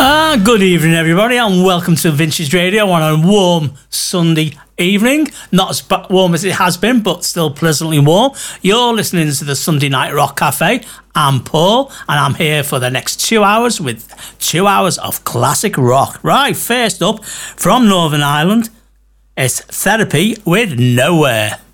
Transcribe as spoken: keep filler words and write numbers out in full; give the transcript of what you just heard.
Ah, good evening, everybody, and welcome to Vintage Radio on a warm Sunday evening. Not as warm as it has been, but still pleasantly warm. You're listening to the Sunday Night Rock Cafe. I'm Paul, and I'm here for the next two hours with two hours of classic rock. Right, first up, from Northern Ireland, it's Therapy with Nowhere.